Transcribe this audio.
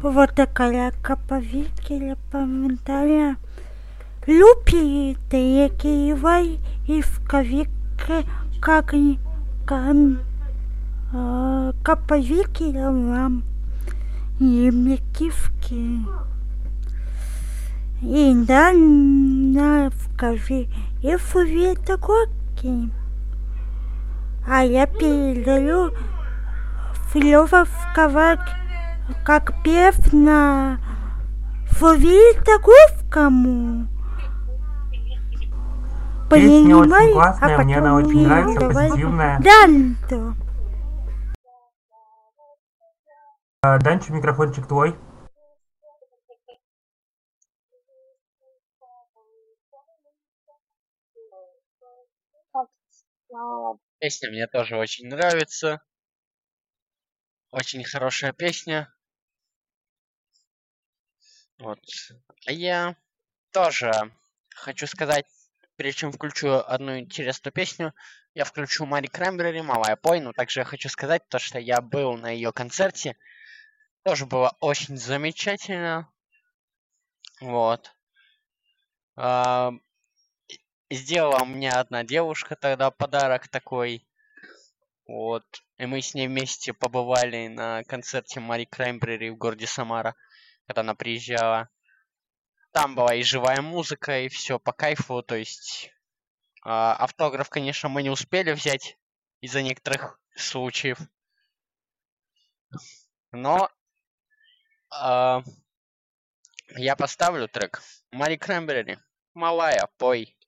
Вот такая каповикеля коментаря. Любите, якивай и в кавике, как каповикеля вам, и мекивки. И да, в кави, и в ветококи. А я передаю Филёва в кавак, как пев на фавильтаковкому. Песня очень классная, мне она очень нравится, позитивная. Данто. Данчик, микрофончик твой. Песня мне тоже очень нравится. Очень хорошая песня. Вот. А я тоже хочу сказать, прежде чем включу одну интересную песню, я включу Мари Краймбрери, «Малая пой», но также я хочу сказать то, что я был на ее концерте. Тоже было очень замечательно. Вот. Сделала мне одна девушка тогда подарок такой. Вот. И мы с ней вместе побывали на концерте Мари Краймбрери в городе Самара, когда она приезжала. Там была и живая музыка, и все по кайфу. То есть автограф, конечно, мы не успели взять из-за некоторых случаев. Но я поставлю трек Мари Краймбрери, «Малая пой».